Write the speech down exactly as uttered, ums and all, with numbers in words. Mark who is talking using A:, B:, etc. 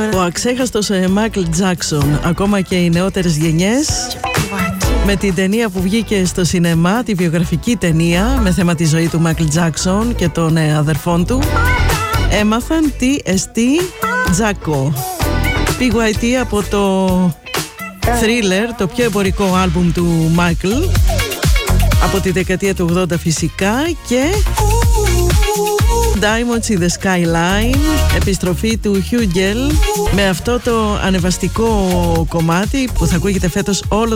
A: Ο αξέχαστος Μάικλ Τζάκσον, ακόμα και οι νεότερες γενιές, με την ταινία που βγήκε στο σινεμά, τη βιογραφική ταινία με θέμα τη ζωή του Μάικλ Τζάκσον και των αδερφών του, έμαθαν τι εστί Τζάκο. πι γουάι τι από το Thriller, το πιο εμπορικό άλμπουμ του Μάικλ από τη δεκαετία του ογδόντα φυσικά, και Diamonds in the Skyline, επιστροφή του Hugel με αυτό το ανεβαστικό κομμάτι που θα ακούγεται φέτος όλο